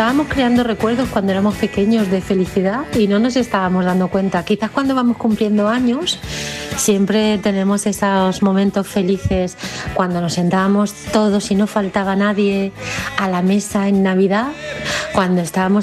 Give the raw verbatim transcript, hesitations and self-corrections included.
estábamos creando recuerdos cuando éramos pequeños de felicidad y no nos estábamos dando cuenta. Quizás cuando vamos cumpliendo años siempre tenemos esos momentos felices cuando nos sentábamos todos y no faltaba nadie a la mesa en Navidad, cuando estábamos